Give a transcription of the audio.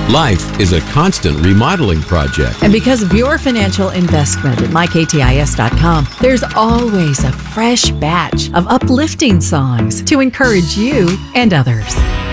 Life is a constant remodeling project. And because of your financial investment at MyKTIS.com, there's always a fresh batch of uplifting songs to encourage you and others.